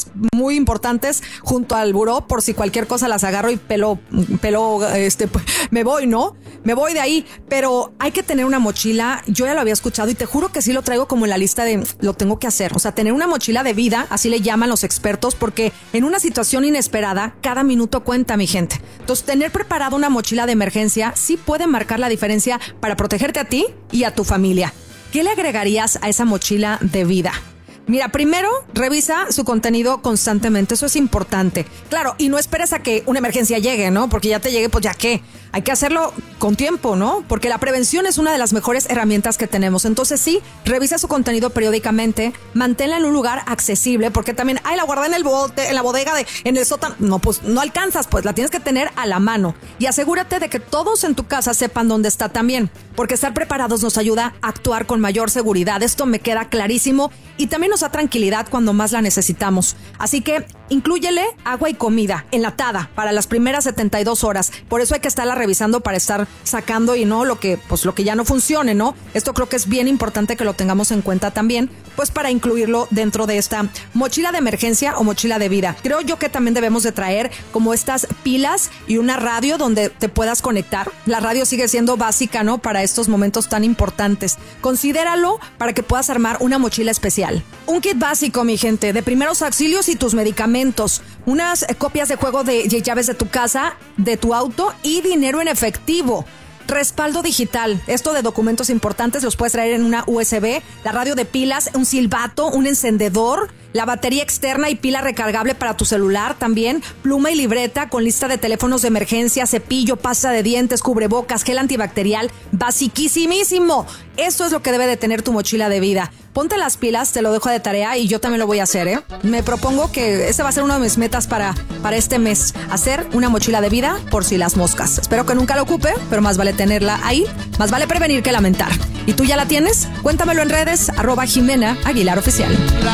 muy importantes junto al buró por si cualquier cosa las agarro y me voy, ¿no? Me voy de ahí, pero hay que tener una mochila. Yo ya lo había escuchado y te juro que sí lo traigo como en la lista de lo tengo que hacer. O sea, tener una mochila de vida, así le llaman los expertos, porque en una situación inesperada, cada minuto cuenta, mi gente. Entonces, tener preparada una mochila de emergencia sí puede marcar la diferencia para protegerte a ti y a tu familia. ¿Qué le agregarías a esa mochila de vida? Mira, primero, revisa su contenido constantemente, eso es importante. Claro, y no esperes a que una emergencia llegue, ¿no? Porque ya te llegue, pues ya qué. Hay que hacerlo con tiempo, ¿no? Porque la prevención es una de las mejores herramientas que tenemos. Entonces sí, revisa su contenido periódicamente, manténla en un lugar accesible, porque también, la guardé en el bote, en la bodega, en el sótano. No, pues no alcanzas, pues la tienes que tener a la mano. Y asegúrate de que todos en tu casa sepan dónde está también, porque estar preparados nos ayuda a actuar con mayor seguridad. Esto me queda clarísimo y también nos da tranquilidad cuando más la necesitamos. Así que inclúyele agua y comida enlatada para las primeras 72 horas. Por eso hay que estarla revisando para estar sacando y no lo que ya no funcione, ¿no? Esto creo que es bien importante que lo tengamos en cuenta también, pues para incluirlo dentro de esta mochila de emergencia o mochila de vida. Creo yo que también debemos de traer como estas pilas y una radio donde te puedas conectar. La radio sigue siendo básica, ¿no? Para estos momentos tan importantes. Considéralo para que puedas armar una mochila especial. Un kit básico, mi gente, de primeros auxilios y tus medicamentos. Unas copias de juego de llaves de tu casa, de tu auto y dinero en efectivo. Respaldo digital. Esto de documentos importantes los puedes traer en una USB, la radio de pilas, un silbato, un encendedor, la batería externa y pila recargable para tu celular también, pluma y libreta con lista de teléfonos de emergencia, cepillo, pasta de dientes, cubrebocas, gel antibacterial, basiquísimo. Esto es lo que debe de tener tu mochila de vida. Ponte las pilas, te lo dejo de tarea y yo también lo voy a hacer, ¿eh? Me propongo que ese va a ser una de mis metas para este mes, hacer una mochila de vida por si las moscas. Espero que nunca la ocupe, pero más vale tenerla ahí, más vale prevenir que lamentar. ¿Y tú ya la tienes? Cuéntamelo en redes, @Jimena Aguilar Oficial.